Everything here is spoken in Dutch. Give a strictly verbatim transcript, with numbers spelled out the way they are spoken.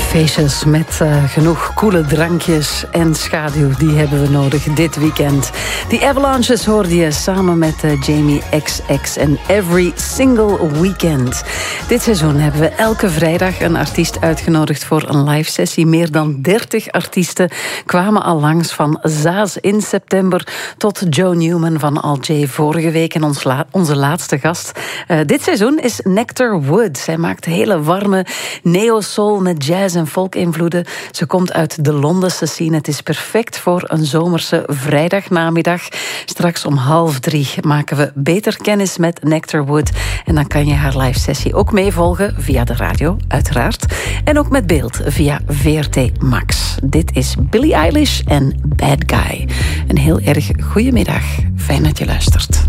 Feestjes met uh, genoeg koele drankjes en schaduw, die hebben we nodig dit weekend. Die Avalanches hoorde je samen met uh, Jamie X X en Every Single Weekend. Dit seizoen hebben we elke vrijdag een artiest uitgenodigd voor een live sessie. Meer dan dertig artiesten kwamen al langs, van Zaaz in september tot Joe Newman van Al J vorige week. En ons la- onze laatste gast uh, dit seizoen is Nectar Wood. Zij maakt hele warme neo-soul met jazz en folk-invloeden. Ze komt uit de Londense scene. Het is perfect voor een zomerse vrijdagnamiddag. Straks om half drie maken we beter kennis met Nectar Wood. En dan kan je haar live sessie ook meevolgen via de radio, uiteraard. En ook met beeld via V R T Max. Dit is Billie Eilish en Bad Guy. Een heel erg goedemiddag. Fijn dat je luistert.